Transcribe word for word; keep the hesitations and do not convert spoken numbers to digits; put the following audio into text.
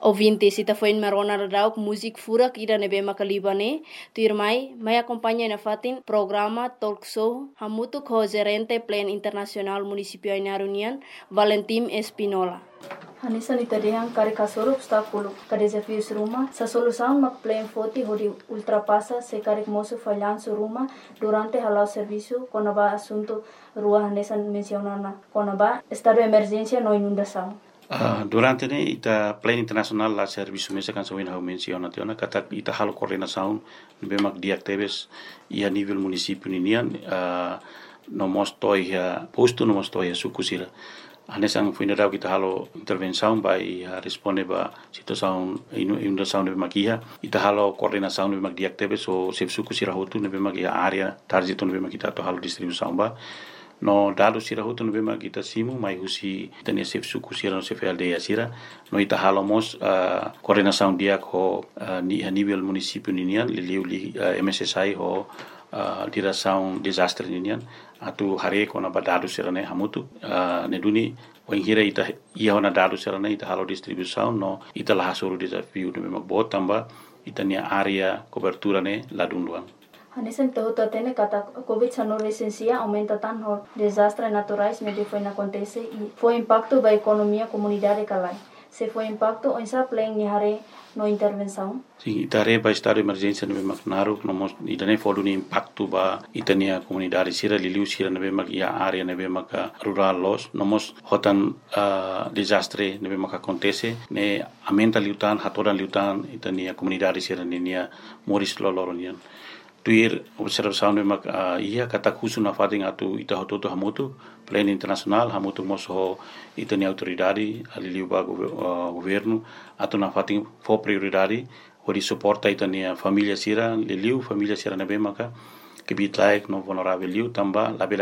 Ouvintes, ita foi marona radau música furak ira nebe makalibane, tu irmai, mai acompanha na fatin programa talk show hamutu ko gerente plan internacional municipio ina reunião Valentim Espinola. Hanisa ni tadihan kari kasoro obstáculo ka desafios ruma sa solução mak plan foti hodi ultrapassa se kari moço falhanço ruma durante halau serviço konaba assunto rua hanesa mencionana konaba estado de emergência no inundação. Uh, durante ne ita plan internacional la serviço mesa kan sawin hau menciona tiona kata ita halo coordenação be mak diactebes ia nível município ninian uh, no mostoi ya posto no mostoi ya sukusira anesang funerau kita halo intervenção by uh, responde ba situação inundação be makia ita halo coordenação be mak diactebes so sep sukusira hotu be mak ya area target no be mak kita to halo distribuição ba no dado sira hutu no bema kita simu mai husi tania sef suku sira no sef aldeia sira no ita halomos uh, coordenação dia ko uh, ni a nível município ninian liliu li uh, M S S I ho uh, direção desastre ninian atu hare ko na badado sira ne hamutu uh, ne duni wengira ita ia na dado sira ne ita halo distribuição no ita la hasuru desafio no bema botamba ita nia area cobertura ne ladunduan. Hanesen tahu tatene kata COVID dezenove licencia aumenta tanto desastres naturais medio foi acontece e foi impacto da economia comunidade calai. Se foi impacto onsa plan ni hare no intervenção. Sim, itare ba estado de emergência no bemak naru no mos itane fodu ni impacto ba itania comunidade sira liliu sira no bemak ia area no bemak rural los no mos hotan uh, desastre no bemak acontece ne aumenta liutan hatoran liutan itania comunidade sira nenia moris loloronian. Tuir observação de mak uh, ia kata khusu na fading atu ita hototo hamutu plan internacional hamutu moso itani autoridade aliliu ba uh, governo atu na fading for prioridade hori suporta itani família sira liliu família sira na bemaka que bitlaik no vulnerável liu tamba